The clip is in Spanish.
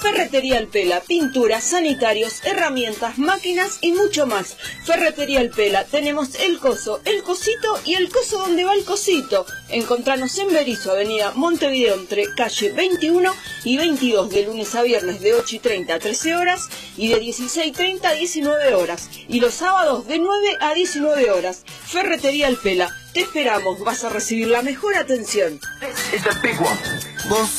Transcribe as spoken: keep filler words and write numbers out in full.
Ferretería El Pela, pinturas, sanitarios, herramientas, máquinas y mucho más. Ferretería El Pela, tenemos el coso, el cosito y el coso donde va el cosito. Encontranos en Berisso, avenida Montevideo, entre calle veintiuno y veintidós, de lunes a viernes de ocho y treinta a trece horas y de dieciséis y treinta a diecinueve horas. Y los sábados de nueve a diecinueve horas. Ferretería El Pela, te esperamos, vas a recibir la mejor atención.